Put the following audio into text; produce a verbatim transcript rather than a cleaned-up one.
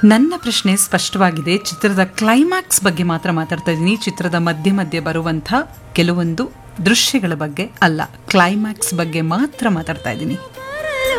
ನನ್ನ ಪ್ರಶ್ನೆ ಸ್ಪಷ್ಟವಾಗಿದೆ. ಚಿತ್ರದ ಕ್ಲೈಮ್ಯಾಕ್ಸ್ ಬಗ್ಗೆ ಮಾತ್ರ ಮಾತಾಡ್ತಾ ಇದ್ದೀನಿ, ಚಿತ್ರದ ಮಧ್ಯೆ ಮಧ್ಯೆ ಬರುವಂಥ ಕೆಲವೊಂದು ದೃಶ್ಯಗಳ ಬಗ್ಗೆ ಅಲ್ಲ, ಕ್ಲೈಮ್ಯಾಕ್ಸ್ ಬಗ್ಗೆ ಮಾತ್ರ ಮಾತಾಡ್ತಾ ಇದ್ದೀನಿ.